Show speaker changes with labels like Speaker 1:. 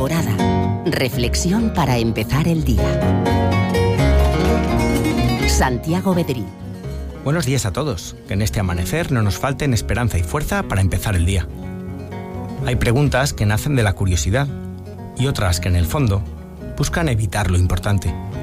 Speaker 1: temporada. Reflexión para empezar el día. Santiago Bedrí.
Speaker 2: Buenos días a todos. Que en este amanecer no nos falten esperanza y fuerza para empezar el día. Hay preguntas que nacen de la curiosidad y otras que en el fondo buscan evitar lo importante.